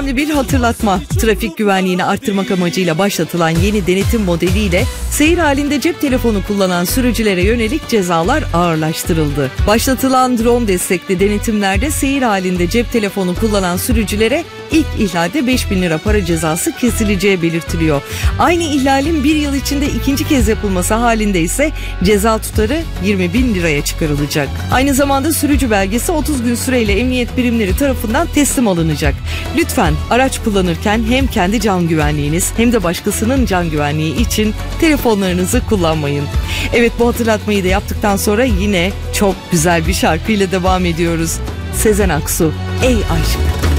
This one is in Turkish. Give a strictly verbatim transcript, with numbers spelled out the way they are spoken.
Bir hatırlatma. Trafik güvenliğini arttırmak amacıyla başlatılan yeni denetim modeliyle seyir halinde cep telefonu kullanan sürücülere yönelik cezalar ağırlaştırıldı. Başlatılan drone destekli denetimlerde seyir halinde cep telefonu kullanan sürücülere ilk ihlalde beş bin lira para cezası kesileceği belirtiliyor. Aynı ihlalin bir yıl içinde ikinci kez yapılması halinde ise ceza tutarı yirmi bin liraya çıkarılacak. Aynı zamanda sürücü belgesi otuz gün süreyle emniyet birimleri tarafından teslim alınacak. Lütfen araç kullanırken hem kendi can güvenliğiniz hem de başkasının can güvenliği için telefonlarınızı kullanmayın. Evet, bu hatırlatmayı da yaptıktan sonra yine çok güzel bir şarkıyla devam ediyoruz. Sezen Aksu, Ey Aşk.